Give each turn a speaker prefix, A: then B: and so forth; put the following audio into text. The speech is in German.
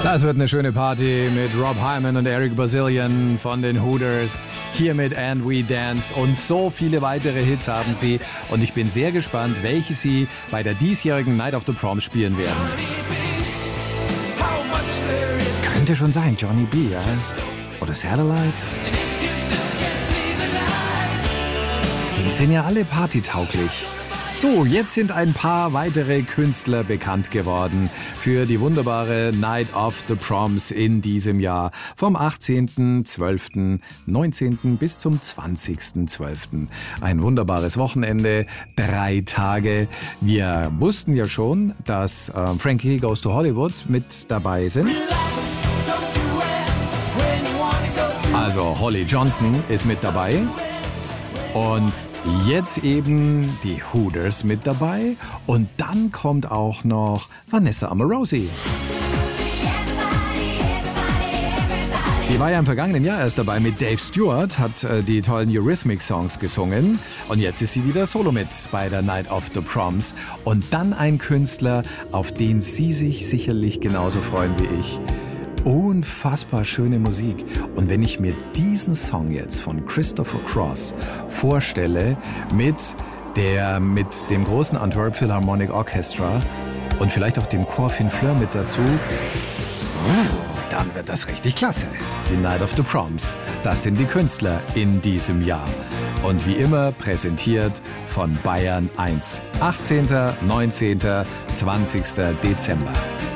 A: Das wird eine schöne Party mit Rob Hyman und Eric Bazilian von den Hooters. Hier mit And We Danced. Und so viele weitere Hits haben sie. Und ich bin sehr gespannt, welche sie bei der diesjährigen Night of the Proms spielen werden. Könnte schon sein, Johnny B, ja? Oder Satellite? Die sind ja alle partytauglich. So, jetzt sind ein paar weitere Künstler bekannt geworden für die wunderbare Night of the Proms in diesem Jahr. Vom 18.12., 19. bis zum 20.12. Ein wunderbares Wochenende, 3 Tage. Wir wussten ja schon, dass Frankie Goes to Hollywood mit dabei sind. Also Holly Johnson ist mit dabei. Und jetzt eben die Hooters mit dabei. Und dann kommt auch noch Vanessa Amorosi. Die war ja im vergangenen Jahr erst dabei mit Dave Stewart, hat die tollen Eurythmics-Songs gesungen. Und jetzt ist sie wieder solo mit bei der Night of the Proms. Und dann ein Künstler, auf den Sie sich sicherlich genauso freuen wie ich. Unfassbar schöne Musik. Und wenn ich mir diesen Song jetzt von Christopher Cross vorstelle mit dem großen Antwerp Philharmonic Orchestra und vielleicht auch dem Chor Finfleur mit dazu, dann wird das richtig klasse. Die Night of the Proms, das sind die Künstler in diesem Jahr. Und wie immer präsentiert von Bayern 1. 18., 19., 20. Dezember.